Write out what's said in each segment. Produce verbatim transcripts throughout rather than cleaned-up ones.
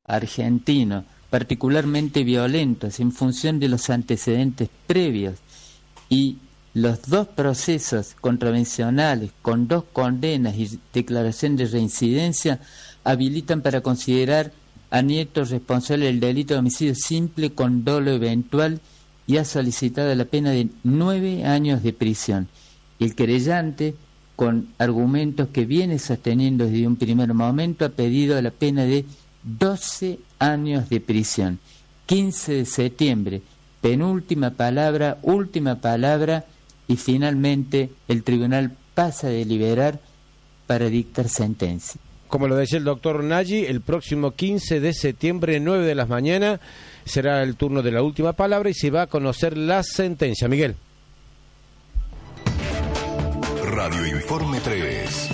argentino, particularmente violentos en función de los antecedentes previos y los dos procesos contravencionales con dos condenas y declaración de reincidencia habilitan para considerar a Nieto responsable del delito de homicidio simple con dolo eventual y ha solicitado la pena de nueve años de prisión. El querellante, con argumentos que viene sosteniendo desde un primer momento, ha pedido la pena de doce años de prisión. quince de septiembre, penúltima palabra, última palabra, y finalmente el tribunal pasa a deliberar para dictar sentencia. Como lo decía el doctor Nagy, el próximo quince de septiembre, nueve de la mañana, será el turno de la última palabra y se va a conocer la sentencia. Miguel. Radio Informe tres.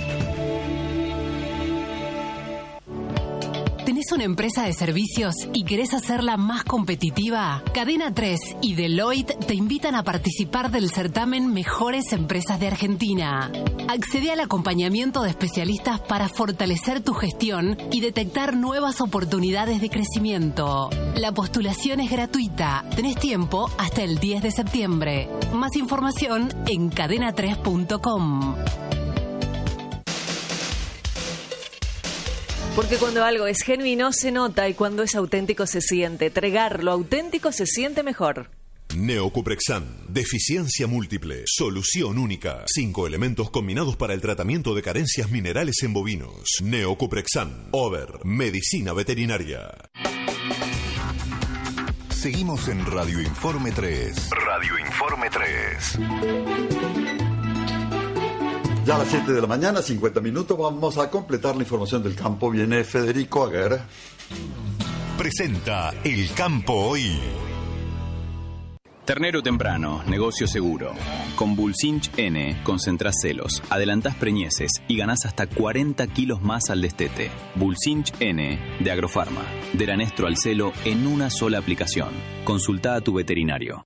¿Tenés una empresa de servicios y querés hacerla más competitiva? Cadena tres y Deloitte te invitan a participar del certamen Mejores Empresas de Argentina. Accede al acompañamiento de especialistas para fortalecer tu gestión y detectar nuevas oportunidades de crecimiento. La postulación es gratuita. Tenés tiempo hasta el diez de septiembre. Más información en cadena tres punto com. Porque cuando algo es genuino se nota y cuando es auténtico se siente. Tregar lo auténtico se siente mejor. Neocuprexan, deficiencia múltiple, solución única. Cinco elementos combinados para el tratamiento de carencias minerales en bovinos. Neocuprexan, Over, medicina veterinaria. Seguimos en Radio Informe tres. Radio Informe tres. Ya a las siete de la mañana, cincuenta minutos, vamos a completar la información del campo. Viene Federico Aguer. Presenta El Campo Hoy. Ternero temprano, negocio seguro. Con Bulsinch N concentrás celos, adelantás preñeces y ganás hasta cuarenta kilos más al destete. Bulsinch N de Agrofarma. De Lanestro al celo en una sola aplicación. Consultá a tu veterinario.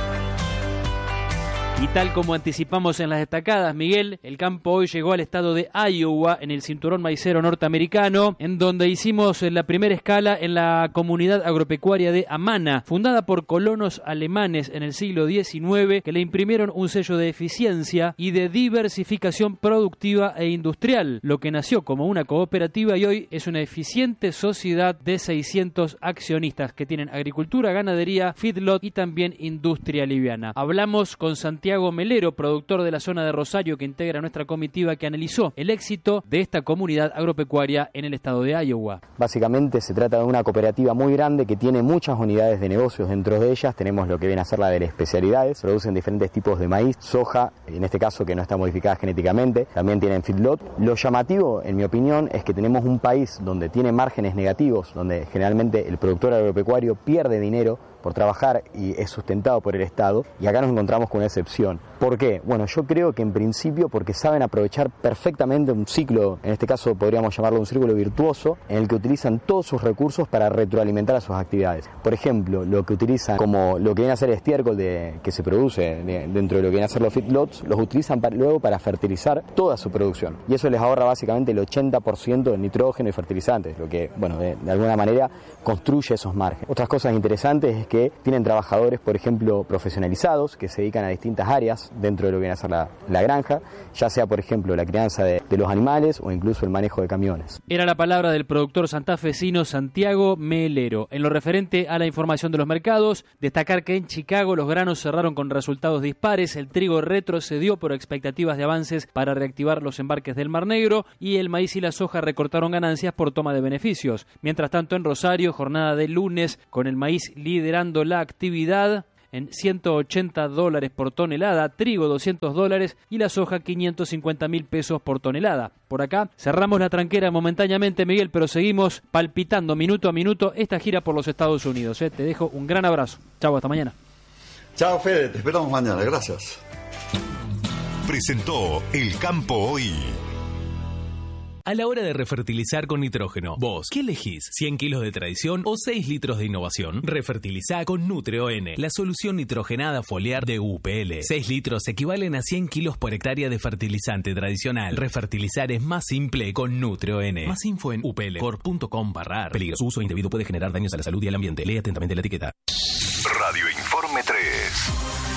Y tal como anticipamos en las destacadas, Miguel, el campo hoy llegó al estado de Iowa, en el cinturón maicero norteamericano, en donde hicimos la primera escala en la comunidad agropecuaria de Amana, fundada por colonos alemanes en el siglo diecinueve, que le imprimieron un sello de eficiencia y de diversificación productiva e industrial, lo que nació como una cooperativa y hoy es una eficiente sociedad de seiscientos accionistas que tienen agricultura, ganadería, feedlot y también industria liviana. Hablamos con Santiago Melero, productor de la zona de Rosario, que integra nuestra comitiva que analizó el éxito de esta comunidad agropecuaria en el estado de Iowa. Básicamente se trata de una cooperativa muy grande que tiene muchas unidades de negocios. Dentro de ellas tenemos lo que viene a ser la de las especialidades, producen diferentes tipos de maíz, soja, en este caso que no está modificada genéticamente, también tienen feedlot. Lo llamativo, en mi opinión, es que tenemos un país donde tiene márgenes negativos, donde generalmente el productor agropecuario pierde dinero por trabajar y es sustentado por el Estado, y acá nos encontramos con una excepción. ¿Por qué? Bueno, yo creo que en principio porque saben aprovechar perfectamente un ciclo, en este caso podríamos llamarlo un círculo virtuoso, en el que utilizan todos sus recursos para retroalimentar a sus actividades. Por ejemplo, lo que utilizan como lo que viene a ser estiércol de, que se produce de, dentro de lo que viene a ser los feedlots, los utilizan para, luego para fertilizar toda su producción. Y eso les ahorra básicamente el ochenta por ciento de nitrógeno y fertilizantes, lo que, bueno, de, de alguna manera construye esos márgenes. Otras cosas interesantes es que tienen trabajadores, por ejemplo, profesionalizados, que se dedican a distintas áreas dentro de lo que viene a ser la, la granja, ya sea, por ejemplo, la crianza de, de los animales o incluso el manejo de camiones. Era la palabra del productor santafesino Santiago Melero. En lo referente a la información de los mercados, destacar que en Chicago los granos cerraron con resultados dispares, el trigo retrocedió por expectativas de avances para reactivar los embarques del Mar Negro y el maíz y la soja recortaron ganancias por toma de beneficios. Mientras tanto, en Rosario, jornada de lunes con el maíz liderando la actividad en ciento ochenta dólares por tonelada, trigo doscientos dólares y la soja quinientos cincuenta mil pesos por tonelada. Por acá cerramos la tranquera momentáneamente, Miguel, pero seguimos palpitando minuto a minuto esta gira por los Estados Unidos. ¿eh? Te dejo un gran abrazo. Chau, hasta mañana. Chao, Fede, te esperamos mañana. Gracias. Presentó El Campo Hoy. A la hora de refertilizar con nitrógeno, vos, ¿qué elegís? ¿cien kilos de tradición o seis litros de innovación? Refertilizá con NutrioN, la solución nitrogenada foliar de U P L. seis litros equivalen a cien kilos por hectárea de fertilizante tradicional. Refertilizar es más simple con NutrioN. Más info en u p l corp punto com barra ar. Peligro. Su uso indebido puede generar daños a la salud y al ambiente. Lee atentamente la etiqueta. Radio Informe tres.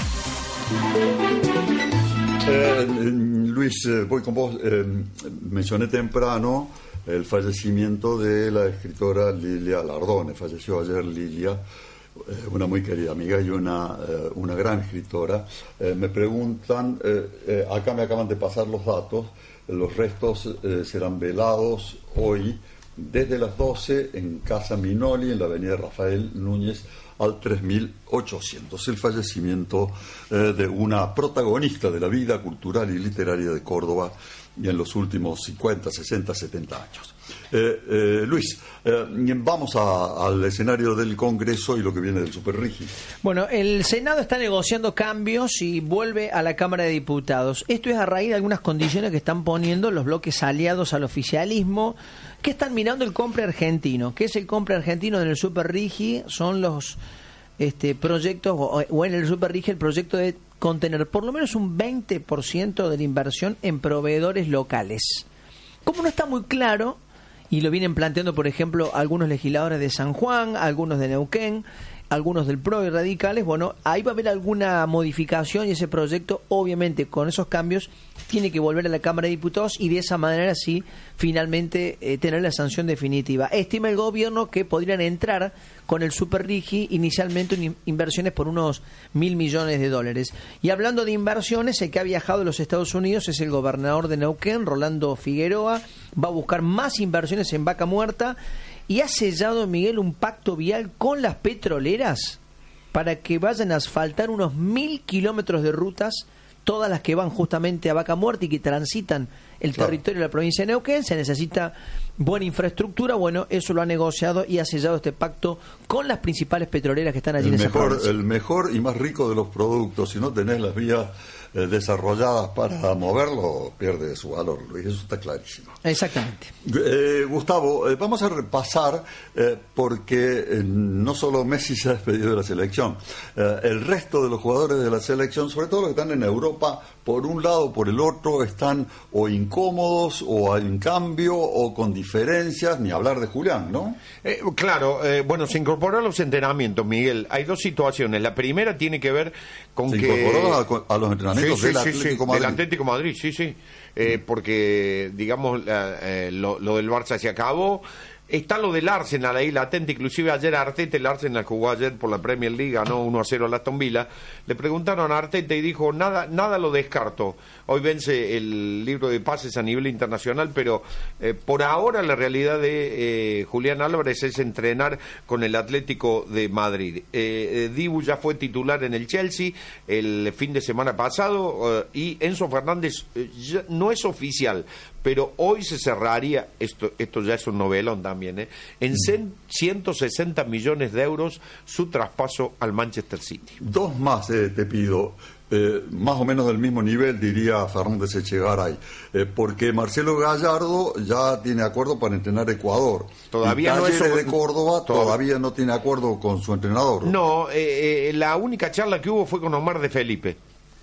Eh, Luis, eh, voy con vos. Eh, mencioné temprano el fallecimiento de la escritora Lilia Lardone. Falleció ayer Lilia, eh, una muy querida amiga y una, eh, una gran escritora. Eh, me preguntan, eh, eh, acá me acaban de pasar los datos, los restos eh, serán velados hoy desde las doce en Casa Minoli, en la avenida Rafael Núñez, al tres mil ochocientos. El fallecimiento eh, de una protagonista de la vida cultural y literaria de Córdoba y en los últimos cincuenta, sesenta, setenta años. Eh, eh, Luis, eh, vamos a, al escenario del Congreso y lo que viene del Superrigi. Bueno, el Senado está negociando cambios y vuelve a la Cámara de Diputados. Esto es a raíz de algunas condiciones que están poniendo los bloques aliados al oficialismo, que están mirando el compre argentino. ¿Qué es el compre argentino en el Superrigi? Son los este, proyectos, o, o en el Superrigi el proyecto de contener por lo menos un veinte por ciento de la inversión en proveedores locales. Como no está muy claro, y lo vienen planteando, por ejemplo, algunos legisladores de San Juan, algunos de Neuquén, algunos del P R O y radicales, bueno, ahí va a haber alguna modificación y ese proyecto, obviamente, con esos cambios, tiene que volver a la Cámara de Diputados y de esa manera sí, finalmente, eh, tener la sanción definitiva. Estima el gobierno que podrían entrar con el Superrigi inicialmente en inversiones por unos mil millones de dólares. Y hablando de inversiones, el que ha viajado a los Estados Unidos es el gobernador de Neuquén, Rolando Figueroa, va a buscar más inversiones en Vaca Muerta y ha sellado, Miguel, un pacto vial con las petroleras para que vayan a asfaltar unos mil kilómetros de rutas, todas las que van justamente a Vaca Muerta y que transitan el claro. territorio de la provincia de Neuquén. Se necesita buena infraestructura. Bueno, eso lo ha negociado y ha sellado este pacto con las principales petroleras que están allí el en esa mejor, provincia. El mejor y más rico de los productos, si no tenés las vías eh, desarrolladas para moverlo, pierde su valor, Luis, eso está clarísimo. Exactamente. Eh, Gustavo, eh, vamos a repasar, eh, porque eh, no solo Messi se ha despedido de la selección, eh, el resto de los jugadores de la selección, sobre todo los que están en Europa, por un lado o por el otro, están o incómodos, o en cambio, o con diferencias, ni hablar de Julián, ¿no? Eh, claro, eh, bueno, se incorporó a los entrenamientos, Miguel. Hay dos situaciones. La primera tiene que ver con se que... Se incorporó a, a los entrenamientos sí, del, sí, Atlético sí, Madrid. del Atlético Madrid. Sí, sí. Eh, porque, digamos, eh, lo, lo del Barça se acabó. Está lo del Arsenal ahí latente, inclusive ayer Arteta, el Arsenal jugó ayer por la Premier League, ganó uno a cero al Aston Villa. Le preguntaron a Arteta y dijo, nada nada lo descarto. Hoy vence el libro de pases a nivel internacional, pero eh, por ahora la realidad de eh, Julián Álvarez es entrenar con el Atlético de Madrid. Eh, eh, Dibu ya fue titular en el Chelsea el fin de semana pasado eh, y Enzo Fernández eh, ya no es oficial, pero hoy se cerraría, esto esto ya es un novelón también, ¿eh? en ciento sesenta millones de euros su traspaso al Manchester City. Dos más eh, te pido, eh, más o menos del mismo nivel, diría Fernández Echegaray, eh, porque Marcelo Gallardo ya tiene acuerdo para entrenar Ecuador. Todavía no es de Córdoba, todavía, todavía no tiene acuerdo con su entrenador. No, eh, eh, la única charla que hubo fue con Omar de Felipe.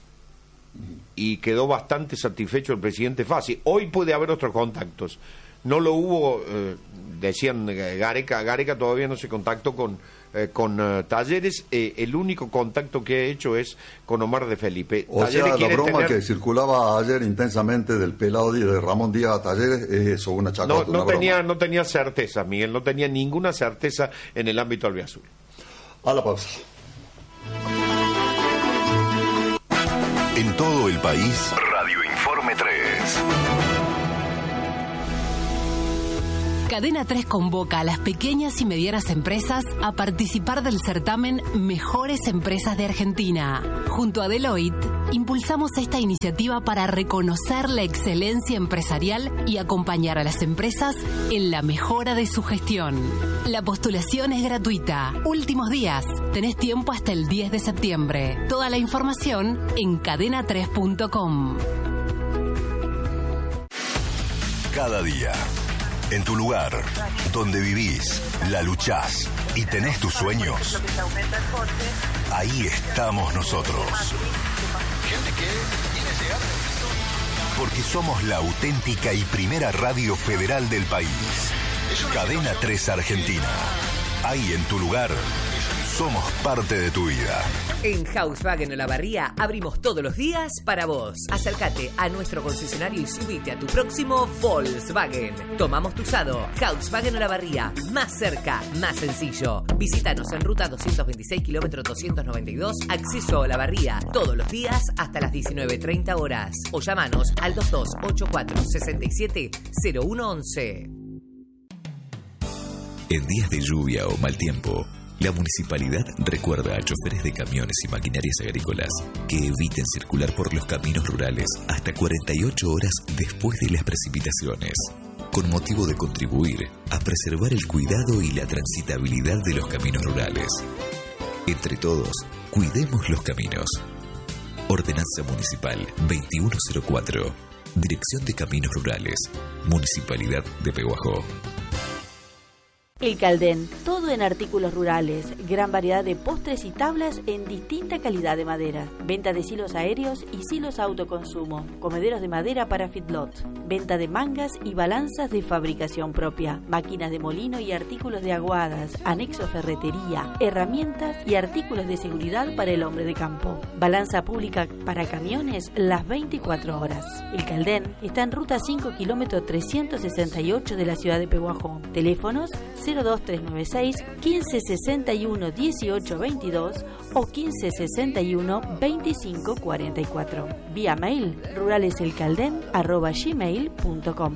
Y quedó bastante satisfecho el presidente Fassi. Hoy puede haber otros contactos. No lo hubo, eh, decían Gareca, Gareca todavía no se contactó con, eh, con uh, Talleres. Eh, el único contacto que ha hecho es con Omar de Felipe. O Talleres sea, la broma tener... que circulaba ayer intensamente del pelado de Ramón Díaz a Talleres es eso, una chacota. No, no, una tenía, broma. no tenía certeza, Miguel, no tenía ninguna certeza en el ámbito albiazul. A la pausa. En todo el país, Radio Informe tres. Cadena tres convoca a las pequeñas y medianas empresas a participar del certamen Mejores Empresas de Argentina. Junto a Deloitte, impulsamos esta iniciativa para reconocer la excelencia empresarial y acompañar a las empresas en la mejora de su gestión. La postulación es gratuita. Últimos días. Tenés tiempo hasta el diez de septiembre. Toda la información en cadena tres punto com. cada día. En tu lugar, donde vivís, la luchás y tenés tus sueños, ahí estamos nosotros. Porque somos la auténtica y primera radio federal del país. Cadena tres Argentina. Ahí en tu lugar, somos parte de tu vida. En Volkswagen Olavarría abrimos todos los días para vos. Acércate a nuestro concesionario y subite a tu próximo Volkswagen. Tomamos tu usado. Volkswagen Olavarría. Más cerca, más sencillo. Visítanos en ruta doscientos veintiséis, kilómetro doscientos noventa y dos, acceso a Olavarría. Todos los días hasta las diecinueve treinta horas. O llamanos al dos dos ocho cuatro, seis siete, cero uno once. En días de lluvia o mal tiempo, la municipalidad recuerda a choferes de camiones y maquinarias agrícolas que eviten circular por los caminos rurales hasta cuarenta y ocho horas después de las precipitaciones, con motivo de contribuir a preservar el cuidado y la transitabilidad de los caminos rurales. Entre todos, cuidemos los caminos. Ordenanza Municipal veintiuno cero cuatro. Dirección de Caminos Rurales. Municipalidad de Pehuajó. El Caldén, todo en artículos rurales, gran variedad de postres y tablas en distinta calidad de madera, venta de silos aéreos y silos autoconsumo, comederos de madera para feedlots, venta de mangas y balanzas de fabricación propia, máquinas de molino y artículos de aguadas, anexo ferretería, herramientas y artículos de seguridad para el hombre de campo, balanza pública para camiones las veinticuatro horas. El Caldén está en ruta cinco, kilómetro trescientos sesenta y ocho de la ciudad de Pehuajó. Teléfonos cero dos tres nueve seis, quince sesenta y uno, dieciocho veintidós o quince sesenta y uno, veinticinco cuarenta y cuatro. Vía mail ruraleselcalden arroba gmail punto com.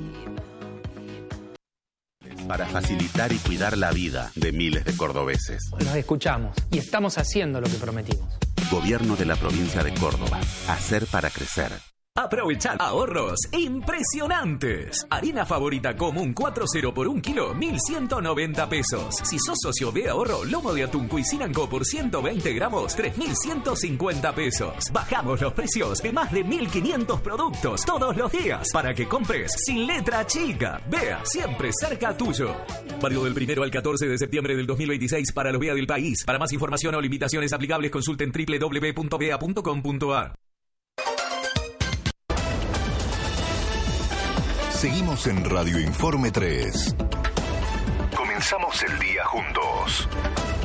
Para facilitar y cuidar la vida de miles de cordobeses. Los escuchamos y estamos haciendo lo que prometimos. Gobierno de la provincia de Córdoba. Hacer para crecer. Aprovechar ahorros impresionantes. Harina Favorita común cuatro cero por un kilo, mil ciento noventa pesos. Si sos socio de ahorro, lomo de atún Cuisinanco por ciento veinte gramos, tres mil ciento cincuenta pesos. Bajamos los precios de más de mil quinientos productos todos los días para que compres sin letra chica. Vea, siempre cerca tuyo. Válido del primero al catorce de septiembre del dos mil veintiséis para los B E A del país. Para más información o limitaciones aplicables, consulten doble u doble u doble u punto b e a punto com punto a r. Seguimos en Radio Informe tres. Comenzamos el día juntos.